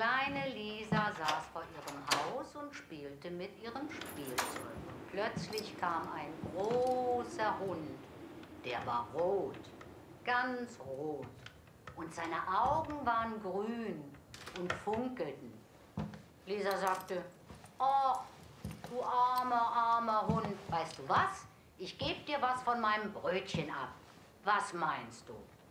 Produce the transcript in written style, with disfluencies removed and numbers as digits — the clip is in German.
kleine Lisa saß vor ihrem Haus und spielte mit ihrem Spielzeug. Plötzlich kam ein großer Hund. Der war rot, ganz rot. Und seine Augen waren grün und funkelten. Lisa sagte, oh, du armer Hund. Weißt du was? Ich gebe dir was von meinem Brötchen ab. Was meinst du?